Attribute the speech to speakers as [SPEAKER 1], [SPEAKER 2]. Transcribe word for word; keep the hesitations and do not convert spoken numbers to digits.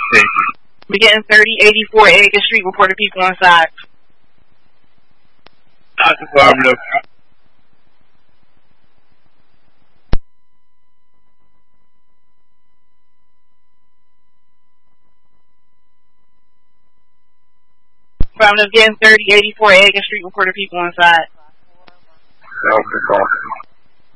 [SPEAKER 1] We're getting thirty eighty-four Aiken Street, reported people inside.
[SPEAKER 2] That's affirmative.
[SPEAKER 1] Affirmative, getting thirty eighty-four Aiken Street, reported people inside.
[SPEAKER 2] Self-defense.